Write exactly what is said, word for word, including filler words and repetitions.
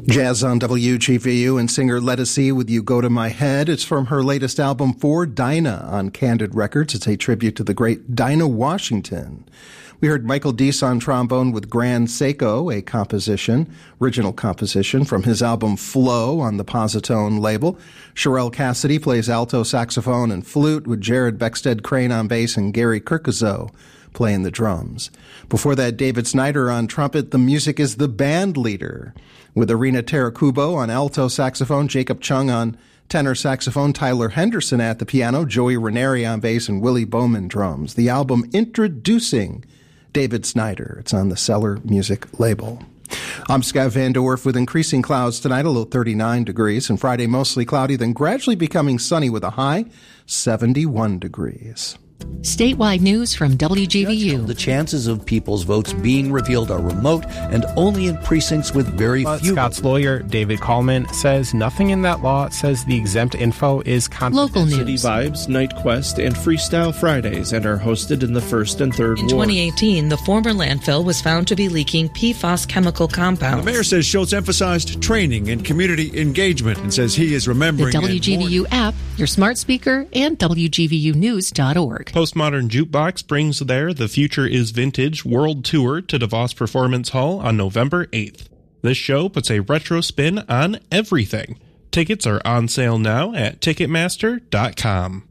Jazz on W G V U and singer Ledisi with You Go to My Head. It's from her latest album, For Dinah, on Candid Records. It's a tribute to the great Dinah Washington. We heard Michael Deese on trombone with Grand Seiko, a composition, original composition from his album Flow on the Positone label. Sherelle Cassidy plays alto saxophone and flute with Jared Beckstead Crane on bass and Gary Kirkazo playing the drums. Before that, David Snyder on trumpet. The music is The Band Leader, with Arena Tarakubo on alto saxophone, Jacob Chung on tenor saxophone, Tyler Henderson at the piano, Joey Ranieri on bass, and Willie Bowman drums. The album Introducing David Snyder. It's on the Cellar Music label. I'm Scott Van Dorf with increasing clouds tonight, a low thirty-nine degrees, and Friday mostly cloudy, then gradually becoming sunny with a high seventy-one degrees. Statewide news from W G V U. The chances of people's votes being revealed are remote and only in precincts with very but few. Scott's lawyer, David Kallman, says nothing in that law says the exempt info is confidential. Local news. City Vibes, Night Quest, and Freestyle Fridays and are hosted in the first and third In ward. twenty eighteen, the former landfill was found to be leaking P FAS chemical compounds. The mayor says Schultz emphasized training and community engagement and says he is remembering The W G V U app, your smart speaker, and W G V U news dot org. Postmodern Jukebox brings their The Future is Vintage World Tour to DeVos Performance Hall on November eighth. This show puts a retro spin on everything. Tickets are on sale now at Ticketmaster dot com.